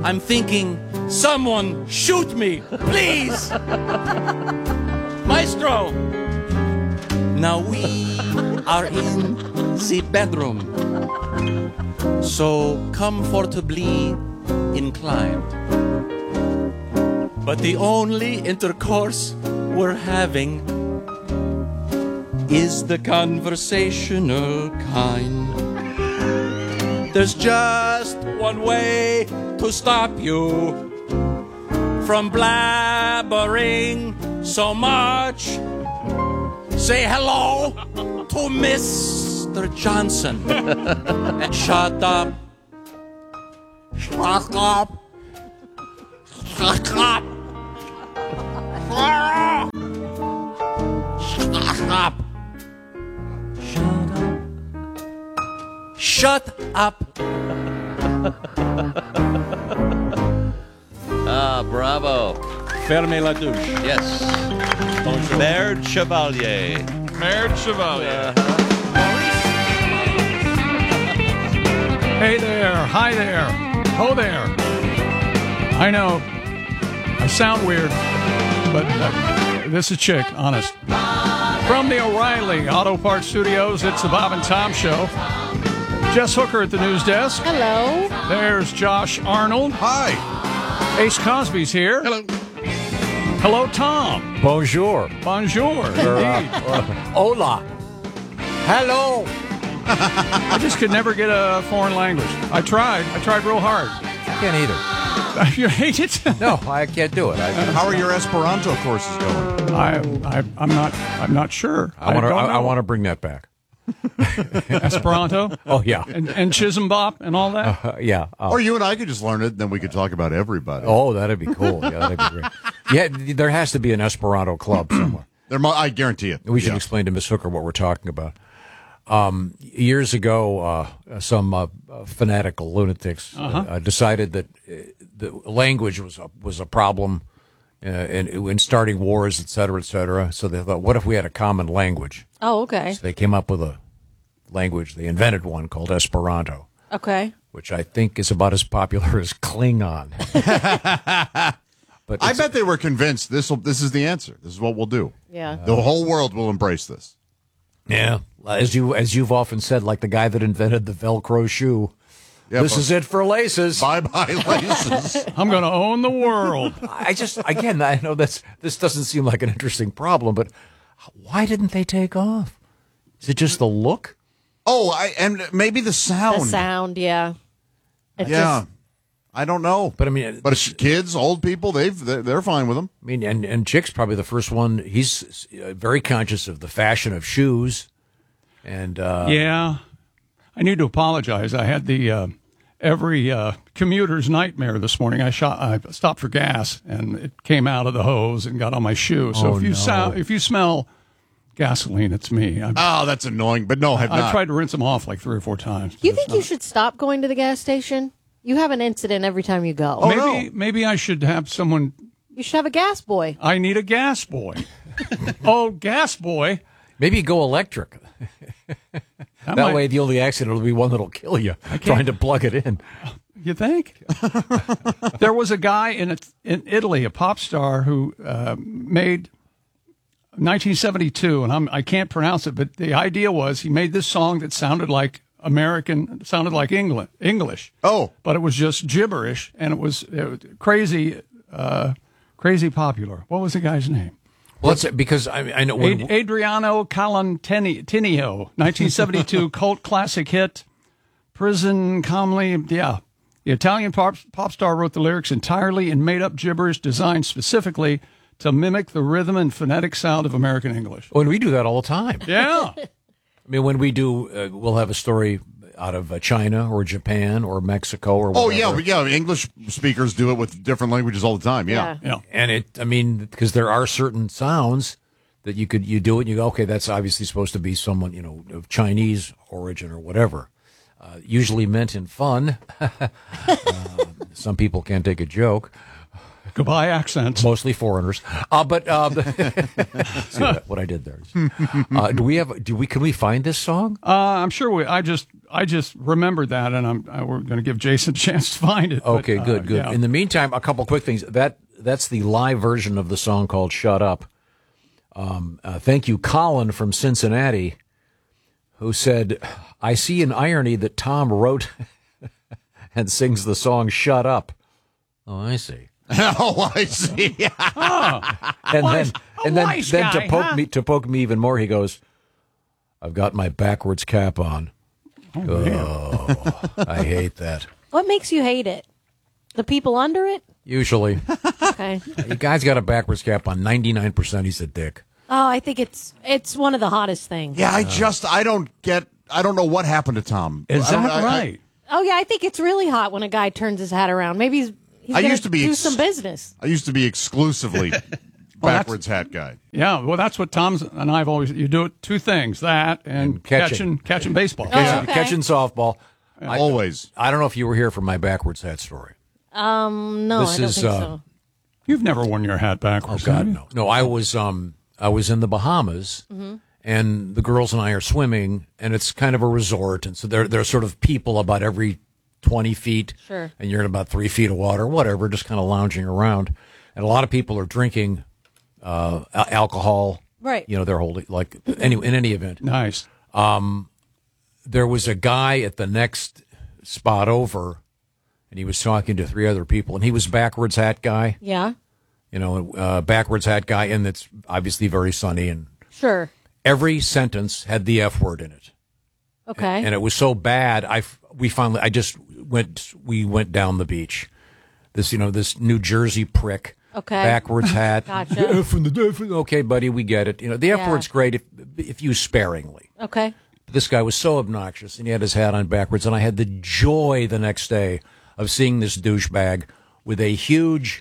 I'm thinking, someone shoot me, please! Maestro! Now we are in the bedroom, so comfortably inclined. But the only intercourse we're having is the conversational kind. There's just one way to stop you from blabbering so much. Say hello to Mr. Johnson and shut up. Shut up. Shut up. Shut up. Shut up. Bravo. Fermez la douche. Yes. Mère Chevalier. Mère Chevalier. Hey there. Hi there. Ho there. I know. I sound weird, but this is Chick, honest. From the O'Reilly Auto Parts Studios, it's the Bob and Tom Show. Jess Hooker at the news desk. Hello. There's Josh Arnold. Hi. Ace Cosby's here. Hello. Hello, Tom. Bonjour. Bonjour. Indeed. Hola. Hello. I just could never get a foreign language. I tried real hard. I can't either. You hate it? No, I can't do it. How are your Esperanto courses going? I'm not sure. I want to bring that back. Esperanto. Oh yeah, and Chisholm Bop and all that. Yeah. Or you and I could just learn it, then we could talk about everybody. Oh, that'd be cool. Yeah, that'd be great. Yeah, there has to be an Esperanto club somewhere. I guarantee it. We should explain to Miss Hooker what we're talking about. Years ago, some fanatical lunatics decided that the language was a problem in starting wars, et cetera, et cetera. So they thought, what if we had a common language? Oh, okay. So they came up with a language. They invented one called Esperanto. Okay. Which I think is about as popular as Klingon. But I bet they were convinced this is the answer. This is what we'll do. Yeah. The whole world will embrace this. Yeah, as you've often said, like the guy that invented the Velcro shoe. Yeah, this is it for laces. Bye-bye laces. I'm going to own the world. I know this doesn't seem like an interesting problem, but why didn't they take off? Is it just the look? Oh, and maybe the sound. The sound, yeah. I don't know, but I mean, kids, old people, they're fine with them. I mean, and Chick's probably the first one. He's very conscious of the fashion of shoes, and yeah, I need to apologize. I had the every commuter's nightmare this morning. I stopped for gas, and it came out of the hose and got on my shoe. So if you smell gasoline, it's me. That's annoying. But no, I tried to rinse them off like 3 or 4 times. Do you think you should stop going to the gas station? You have an incident every time you go. Oh, maybe I should have someone. You should have a gas boy. I need a gas boy. Oh, gas boy. Maybe go electric. That way, the only accident will be one that'll kill you trying to plug it in. You think? There was a guy in Italy, a pop star, who made 1972, and I can't pronounce it, but the idea was he made this song that sounded like American, sounded like English. Oh. But it was just gibberish, and it was crazy popular. What was the guy's name? Well, that's because I know Adriano Colantinio, 1972 cult classic hit, Prison Calmly. Yeah. The Italian pop star wrote the lyrics entirely in made-up gibberish designed specifically to mimic the rhythm and phonetic sound of American English. Well, we do that all the time. Yeah. I mean, when we do, we'll have a story out of China or Japan or Mexico or whatever. Oh, yeah. English speakers do it with different languages all the time. Yeah. And because there are certain sounds that you do it and you go, okay, that's obviously supposed to be someone, of Chinese origin or whatever. Usually meant in fun. Some people can't take a joke. Goodbye, accents. Mostly foreigners. But see what I did there. Can we find this song? I'm sure I just remembered that, and we're going to give Jason a chance to find it. Okay, good. Yeah. In the meantime, a couple quick things. That's the live version of the song called "Shut Up." Thank you, Colin from Cincinnati, who said, "I see an irony that Tom wrote and sings the song "Shut Up." Oh, I see. Oh, I see. And then to poke me even more, he goes, "I've got my backwards cap on." Oh, I hate that. What makes you hate it? The people under it? Usually. Okay. The guy's got a backwards cap on. 99% he's a dick. Oh, I think it's one of the hottest things. Yeah, I don't know what happened to Tom. Is that right? Oh, yeah, I think it's really hot when a guy turns his hat around. Maybe he's going to do some business. I used to be exclusively backwards hat guy. Yeah, well, that's what Tom's and I've always. You do it two things: that and catching baseball. Oh, okay. Catching softball. Always. I don't know if you were here for my backwards hat story. No, I don't think so. You've never worn your hat backwards. Oh God, have you? no. No, I was in the Bahamas, and the girls and I are swimming, and it's kind of a resort, and so there are sort of people about every 20 feet, Sure. And you're in about 3 feet of water, whatever, just kind of lounging around, and a lot of people are drinking alcohol, right? You know, they're holding in any event. Nice. There was a guy at the next spot over, and he was talking to 3 other people, and he was backwards hat guy. Yeah. You know, backwards hat guy, and it's obviously very sunny. And Sure. every sentence had the F word in it. Okay. And it was so bad, we went down the beach. This New Jersey prick. Okay. Backwards hat. Gotcha. The F and the F. Okay, buddy, we get it. You know, the F Yeah. word's great if used sparingly. Okay. This guy was so obnoxious, and he had his hat on backwards, and I had the joy the next day of seeing this douchebag with a huge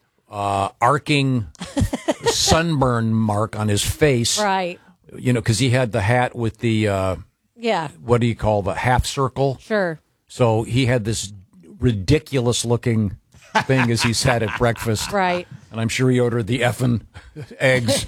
arcing sunburn mark on his face. Right. You know, because he had the hat with the, Yeah. what do you call the half circle? Sure. So he had this ridiculous looking thing as he sat at breakfast. Right. And I'm sure he ordered the effing eggs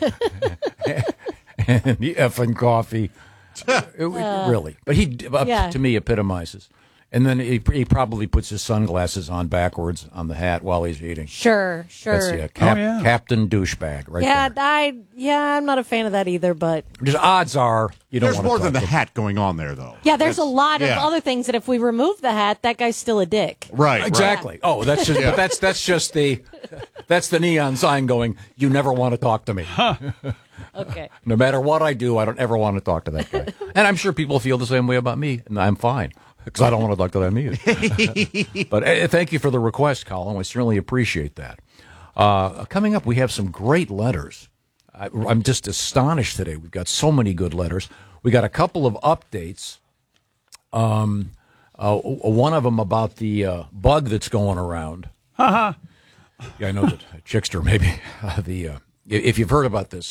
and the effing coffee. Really. But to me, epitomizes. And then he probably puts his sunglasses on backwards on the hat while he's eating. Sure. That's Captain Douchebag right there. I'm not a fan of that either, but Just odds are you don't There's want to more talk than the to him. hat going on there, though. yeah, there's a lot of yeah. other things that if we remove the hat, that guy's still a dick. Right. Exactly. Oh, that's just Yeah. but that's just that's the neon sign going, you never want to talk to me. Okay. No matter what I do, I don't ever want to talk to that guy. And I'm sure people feel the same way about me, and I'm fine because I don't want to talk to them either. But thank you for the request, Colin. I certainly appreciate that. Coming up, we have some great letters. I'm just astonished today. We've got so many good letters. We got a couple of updates. One of them about the bug that's going around. Yeah, I know that Chickster maybe. If you've heard about this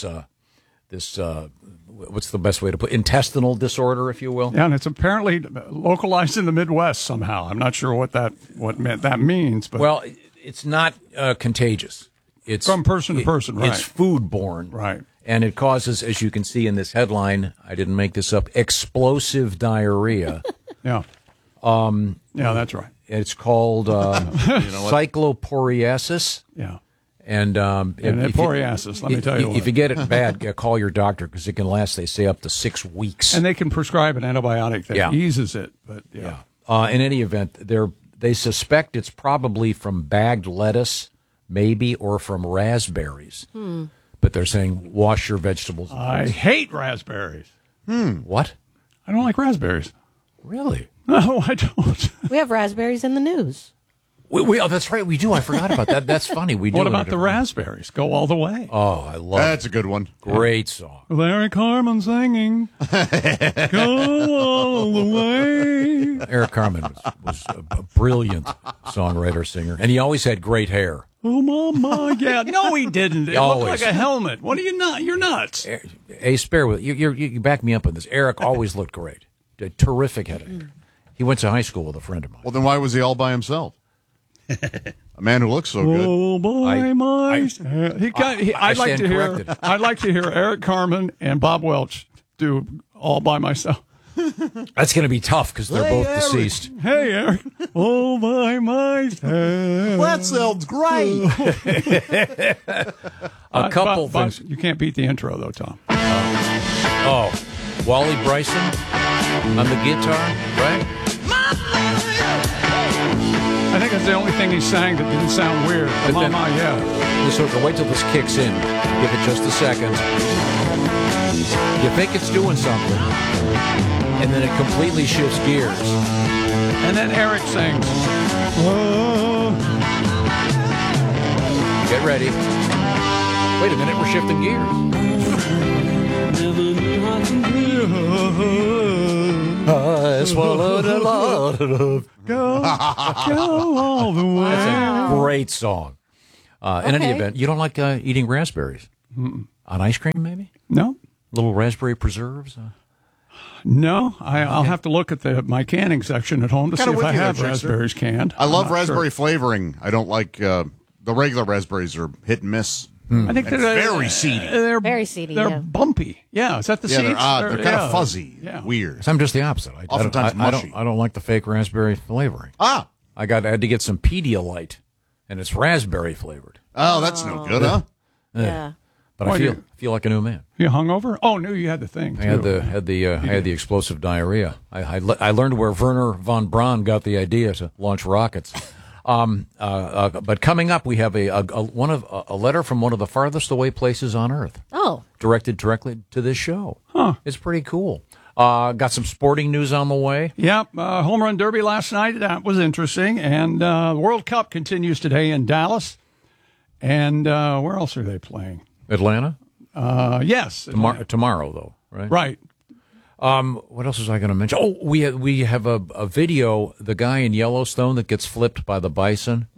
what's the best way to put intestinal disorder, if you will? Yeah, and it's apparently localized in the Midwest somehow. I'm not sure what that means, but Well, it's not contagious. It's from person to person, right? It's foodborne, Right. And it causes, as you can see in this headline, I didn't make this up, explosive diarrhea. yeah. Yeah, that's right. It's called cycloporiasis. Yeah. And poriasis, let me tell you if what. you get it bad, call your doctor because it can last, they say, up to 6 weeks. And they can prescribe an antibiotic that Yeah. eases it, but yeah. In any event, they suspect it's probably from bagged lettuce, maybe, or from raspberries. But they're saying wash your vegetables. I hate raspberries. What? I don't like raspberries. Really? No, I don't. We have raspberries in the news. Oh, that's right. We do. I forgot about that. That's funny. We do. What about the raspberries? Go all the way. Oh, I love That's a good one. Great song. Larry Carmen singing. Go all the way. Eric Carmen was a brilliant songwriter, singer, and he always had great hair. Oh, mama. Yeah. No, he didn't. It looked Always. like a helmet. What are you not? You're nuts. Hey, spare with you back me up on this. Eric always looked great. A terrific head of hair. He went to high school with a friend of mine. Well, then why was he all by himself? A man who looks so good. Oh boy, I'd like stand to hear. corrected. I'd like to hear Eric Carmen and Bob Welch do All by Myself. That's going to be tough because they're both deceased. Hey, Eric, all by myself. That sounds great. A couple But things. you can't beat the intro though, Tom. Oh, Wally Bryson on the guitar, right? I think it's the only thing he sang that didn't sound weird. But then- Mama, yeah. Just sort of wait till this kicks in. Give it just a second. You think it's doing something, and then it completely shifts gears. And then Eric sings. Get ready. Wait a minute, we're shifting gears. I swallowed a lot of Go all the way. That's a great song. In any Okay. event, you don't like eating raspberries? On ice cream, maybe? No, Little raspberry preserves? no. I'll have to look at my canning section at home to see Kinda if I with you there, have Chaser. raspberries canned. I love I'm not raspberry sure. flavoring. I don't like the regular raspberries are hit and miss. I think And they're very seedy. They're Very seedy, They're yeah. bumpy. Yeah, is that the Yeah, seeds? they're odd. They're kind yeah. of fuzzy, Yeah. weird. I'm just the opposite. Oftentimes mushy. I don't like the fake raspberry flavoring. Ah, I had to get some Pedialyte, and it's raspberry flavored. oh, that's no good, huh? Yeah. But Why I do feel like a new man. You hungover? Oh, no, you had the thing. I had too. the I had the explosive diarrhea. I learned where Werner von Braun got the idea to launch rockets. But coming up, we have a letter from one of the farthest away places on Earth, Oh, directed directly to this show. Huh. It's pretty cool. Got some sporting news on the way. Yep, home run derby last night. That was interesting. And World Cup continues today in Dallas. And where else are they playing? Atlanta Yes. tomorrow though, right? Right. What else was I going to mention? Oh, we have a video. The guy in Yellowstone that gets flipped by the bison.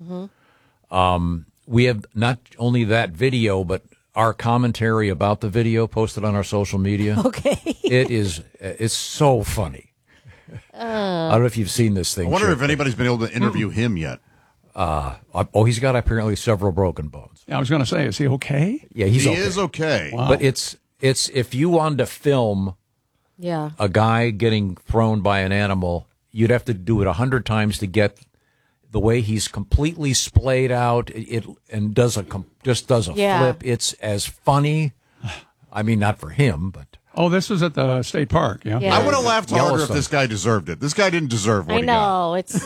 We have not only that video, but our commentary about the video posted on our social media. okay. It's so funny. I don't know if you've seen this thing. I wonder Chip. if anybody's been able to interview him yet. He's got apparently several broken bones. I was going to say, is he okay? Yeah, he's He okay. is okay. Wow. But it's if you wanted to film Yeah. a guy getting thrown by an animal, you'd have to do it 100 times to get the way he's completely splayed out. And does a Yeah. flip. It's as funny. I mean, not for him, but Oh, this was at the state park, yeah? Yeah. I would have laughed harder if Yellowstone. this guy deserved it. This guy didn't deserve what I he got. know. It's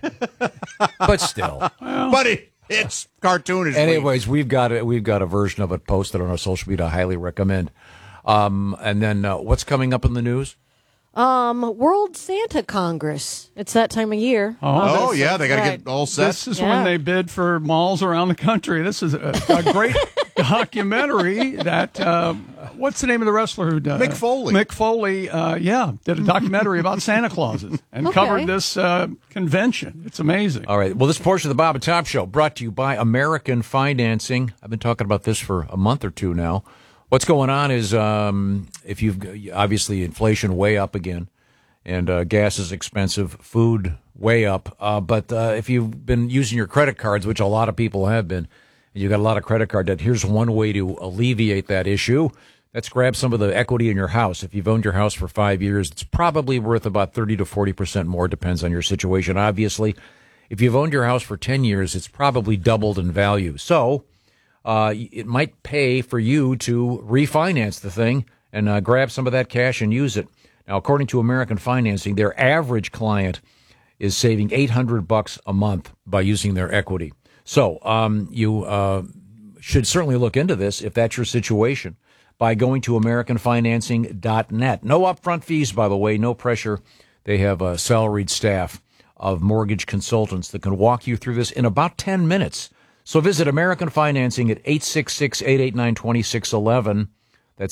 but still. But it's cartoonish. Anyways, we've got a version of it posted on our social media. I highly recommend. And then what's coming up in the news? World Santa Congress. It's that time of year. Oh, yeah, they got to Right. get all set. This is Yeah. when they bid for malls around the country. This is a great documentary that, what's the name of the wrestler who does Mick Foley. Mick Foley, did a documentary about Santa Clauses and Okay. covered this convention. It's amazing. All right. Well, this portion of the Bob and Tom Show brought to you by American Financing. I've been talking about this for a month or two now. What's going on is if you've obviously inflation way up again, and gas is expensive, food way up. But if you've been using your credit cards, which a lot of people have been, and you got a lot of credit card debt, here's one way to alleviate that issue. Let's grab some of the equity in your house. If you've owned your house for 5 years, it's probably worth about 30 to 40% more. Depends on your situation, obviously. If you've owned your house for 10 years, it's probably doubled in value. So it might pay for you to refinance the thing and grab some of that cash and use it. Now, according to American Financing, their average client is saving $800 a month by using their equity. So you should certainly look into this if that's your situation by going to AmericanFinancing.net. No upfront fees, by the way, no pressure. They have a salaried staff of mortgage consultants that can walk you through this in about 10 minutes. So visit American Financing at 866-889-2611. That's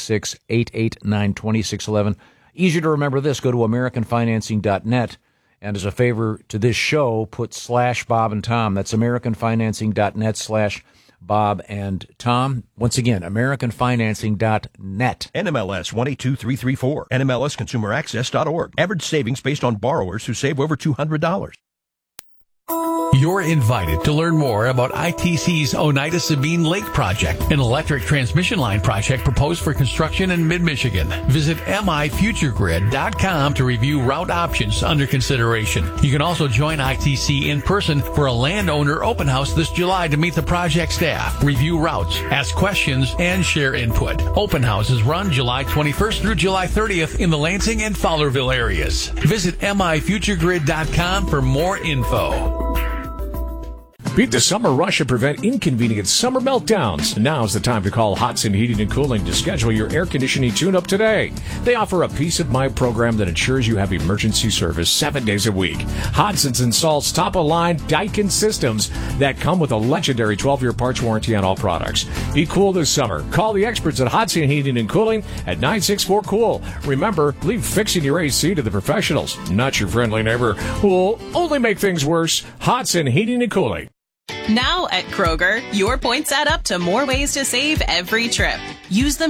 866-889-2611. Easier to remember this. Go to AmericanFinancing.net. And as a favor to this show, put /Bob and Tom. That's AmericanFinancing.net /Bob and Tom. Once again, AmericanFinancing.net. NMLS 182334. NMLSConsumerAccess.org. Average savings based on borrowers who save over $200. You're invited to learn more about ITC's Oneida Sabine Lake project, an electric transmission line project proposed for construction in mid-Michigan. Visit mifuturegrid.com to review route options under consideration. You can also join ITC in person for a landowner open house this July to meet the project staff, review routes, ask questions, and share input. Open houses run July 21st through July 30th in the Lansing and Fowlerville areas. Visit mifuturegrid.com for more info. Beat the summer rush and prevent inconvenient summer meltdowns. Now's the time to call Hodson Heating and Cooling to schedule your air conditioning tune-up today. They offer a peace of mind program that ensures you have emergency service 7 days a week. Hodson's installs top-of-line Daikin systems that come with a legendary 12-year parts warranty on all products. Be cool this summer. Call the experts at Hodson Heating and Cooling at 964-COOL. Remember, leave fixing your AC to the professionals, not your friendly neighbor who will only make things worse. Hodson Heating and Cooling. Now at Kroger, your points add up to more ways to save every trip. Use them